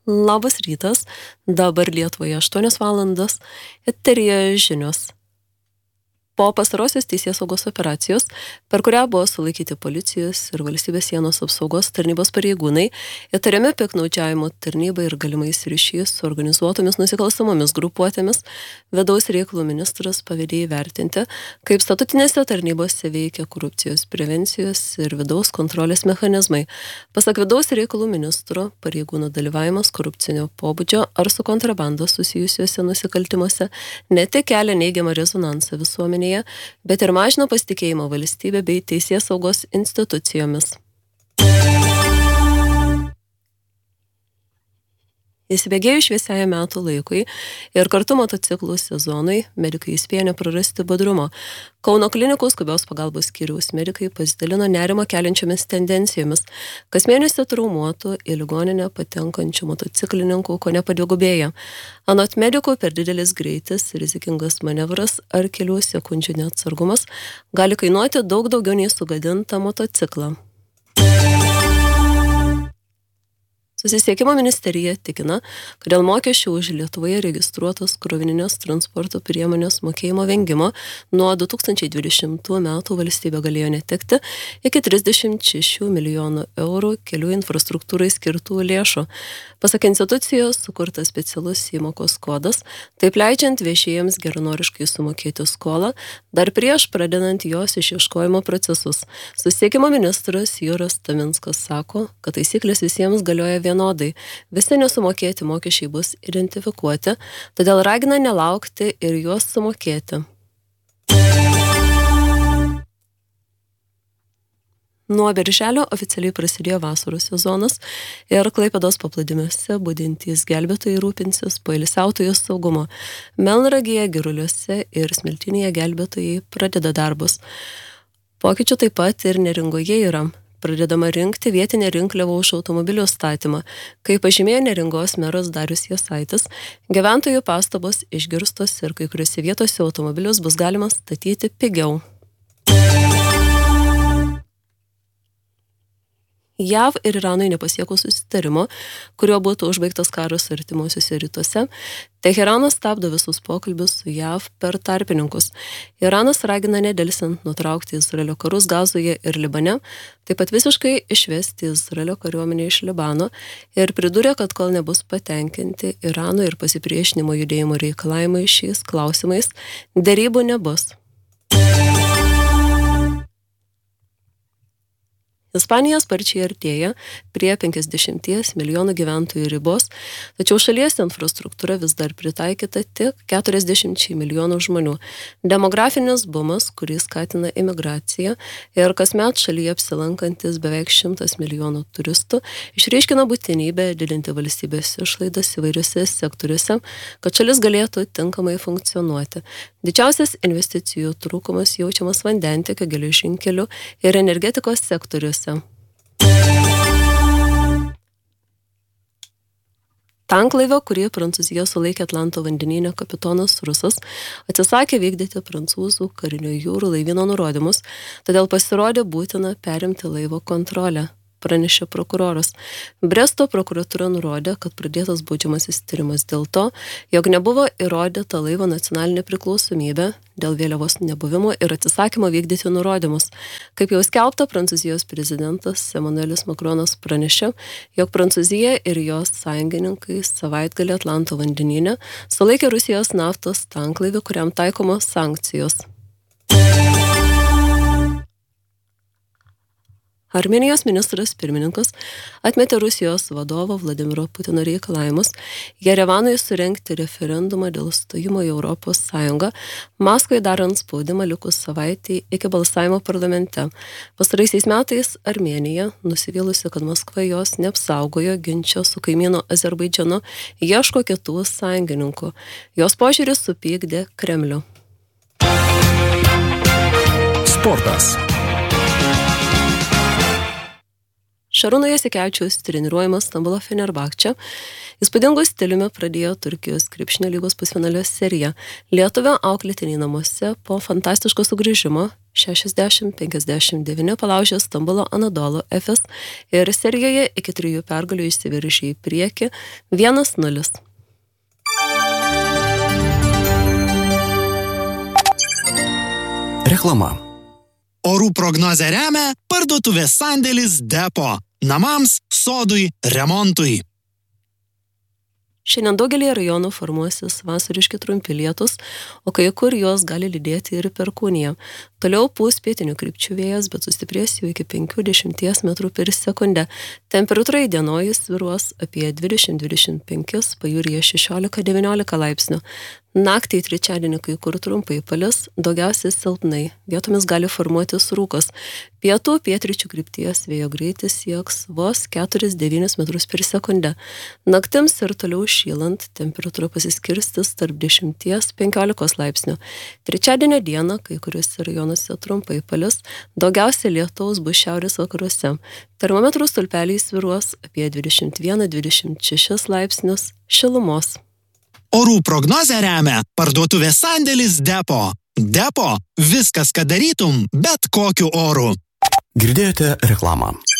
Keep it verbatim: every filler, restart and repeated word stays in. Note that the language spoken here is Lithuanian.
Labas rytas, dabar Lietuvoje aštuonios valandos, eteryje žinios. Po pastarosios teisėsaugos operacijos, per kurią buvo sulaikyti policijos ir valstybės sienos apsaugos tarnybos pareigūnai, įtariami piktnaudžiavimo tarnybai ir galimais ryšiais su organizuotomis nusikalstamomis grupuotėmis, vidaus reikalų ministras pavedė įvertinti, kaip statutinėse tarnybose veikia korupcijos prevencijos ir vidaus kontrolės mechanizmai. Pasak vidaus reikalų ministro, pareigūnų dalyvavimas korupcinio pobūdžio ar su kontrabanda susijusiuose nusikaltimuose ne tik kelia neigiamą rezonansą visuomenėje, bet ir mažina pasitikėjimą valstybė bei teisėsaugos institucijomis. Įsibėgėjus šviesiajam metų laikui ir kartu motociklų sezonui, medikai įspėja neprarasti budrumo. Kauno klinikų skubios pagalbos skyriaus medikai pasidalino nerimą keliančiomis tendencijomis. Kas mėnesį traumuotų į ligoninę patenkančių motociklininkų kone padvigubėja. Anot medikų, per didelis greitis, rizikingas manevras ar kelių sekundžių neatsargumas gali kainuoti daug daugiau nei sugadintą motociklą. Susisiekimo ministerija tikina, kad dėl mokesčių už Lietuvoje registruotos krovininės transporto priemonės mokėjimo vengimo nuo du tūkstančiai dvidešimtų metų valstybė galėjo netekti iki trisdešimt šešių milijonų eurų kelių infrastruktūrai skirtų lėšų. Pasak institucijos, sukurtas specialus įmokos kodas, taip leidžiant viešiems geranoriškai sumokėti skolą, dar prieš pradedant jos išieškojimo procesus. Susisiekimo ministras Juras Taminskas sako, kad taisyklės visiems galioja vienodai. Visi nesumokėti mokesčiai bus identifikuoti, todėl ragina nelaukti ir juos sumokėti. Nuo birželio oficialiai prasidėjo vasaros sezonas ir Klaipėdos paplūdimiuose budintys gelbėtojai rūpinsis poilsiautojų saugumo. Melnragėje, Giruliuose ir Smiltynėje gelbėtojai pradeda darbus. Pokyčių taip pat ir Neringoje yra. Pradedama rinkti vietinę rinkliavą už automobilių statymą. Kaip pažymėjo Neringos meras Darius Jasaitis, gyventojų pastabos išgirstos ir kai kuriuose vietose automobilius bus galima statyti pigiau. JAV ir Iranui nepasiekus susitarimo, kurio būtų užbaigtas karas artimuosiuose rytuose, Teheranas stabdo visus pokalbius su JAV per tarpininkus. Iranas ragina nedelsiant nutraukti Izraelio karus Gazoje ir Libane, taip pat visiškai išvesti Izraelio kariuomenę iš Libano ir pridūrė, kad kol nebus patenkinti Irano ir pasipriešinimo judėjimo reikalavimai šiais klausimais, derybų nebus. Ispanija sparčiai artėja prie penkiasdešimties milijonų gyventojų ribos, tačiau šalies infrastruktūra vis dar pritaikyta tik keturiasdešimčiai milijonų žmonių. Demografinis bumas, kuris skatina imigraciją ir kasmet šalyje apsilankantis beveik šimtas milijonų turistų, išryškina būtinybę didinti valstybės išlaidas įvairiuose sektoriuose, kad šalis galėtų tinkamai funkcionuoti. Didžiausias investicijų trūkumas jaučiamas vandentiekio, geležinkelių ir energetikos sektoriuose. Tanklaivio, kurį Prancūzija sulaikė Atlanto vandenyne kapitonas Rusas, atsisakė vykdyti prancūzų karinio jūrų laivyno nurodymus, todėl pasirodė būtina perimti laivo kontrolę, pranešė prokuroras. Bresto prokuratūra nurodė, kad pradėtas baudžiamasis tyrimas dėl to, jog nebuvo įrodyta laivo nacionalinė priklausomybė dėl vėliavos nebuvimo ir atsisakymo vykdyti nurodymus. Kaip jau skelbta, Prancūzijos prezidentas Emmanuelis Macronas pranešė, jog Prancūzija ir jos sąjungininkai savaitgalį Atlanto vandenyne sulaikė Rusijos naftos tanklaivį, kuriam taikomos sankcijos. Armėnijos ministras pirmininkas atmetė Rusijos vadovo Vladimiro Putino reikalavimus Jerevanui surengti referendumą dėl stojimo į Europos Sąjungą, Maskvai darant spaudimą likus savaitei iki balsavimo parlamente. Pastaraisiais metais Armėnija, nusivylusi, kad Maskva jos neapsaugojo ginčo su kaimynu Azerbaidžanu, ieško kitų sąjungininkų. Jos požiūris supykdė Kremlių. Sportas. Šarūno Jasikevičiaus treniruojamas Stambulo Fenerbahče įspūdingu stiliumi pradėjo Turkijos krepšinio lygos pusfinalio seriją. Lietuvio auklėtiniai namuose po fantastiško sugrįžimo šešiasdešimt penkiasdešimt devyni palaužė Stambulo Anadolu Efes ir serijoje iki trijų pergalių išsiveržė į priekį vienas nulis. Reklama. Orų prognozę remia parduotuvės sandėlis Depo. Namams, sodui, remontui. Šiandien daugelį rajonų formuosis vasariški trumpi lietus, o kai kur juos gali lydėti ir perkūnija. Toliau pūs pietinių krypčių vėjas, bet sustiprės jau iki penkiasdešimt metrų per sekundę. Temperatūra įdienojus svyruos apie dvidešimt dvidešimt penki, pajūryje šešiolika devyniolika laipsnių. Naktį į trečiadienį kai kur trumpai palis, daugiausiai silpnai, vietomis gali formuotis rūkas. Pietų pietryčių krypties vėjo greitis sieks vos keturis devynis metrus per sekundę. Naktims ir toliau šylant, temperatūra pasiskirstis tarp dešimties penkiolikos laipsnių. Trečiadienio dieną kai kuriuose rajonuose trumpai palis, daugiausiai lietaus bus šiaurės vakaruose. Termometrų stulpeliai svyruos apie dvidešimt vieną dvidešimt šešis laipsnius šilumos. Orų prognozę remia parduotuvės sandėlis Depo. Depo – viskas, ką darytum, bet kokiu oru. Girdėjote reklamą.